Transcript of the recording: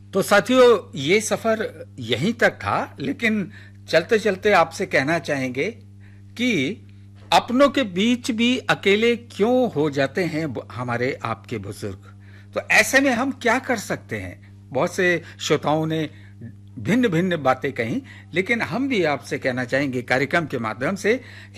तो साथियों, ये सफर यहीं तक था, लेकिन चलते चलते आपसे कहना चाहेंगे कि अपनों के बीच भी अकेले क्यों हो जाते हैं हमारे आपके बुजुर्ग। तो ऐसे में हम क्या कर सकते हैं? बहुत से श्रोताओं ने भिन्न भिन्न बातें कही, लेकिन हम भी आपसे कहना चाहेंगे कार्यक्रम के माध्यम से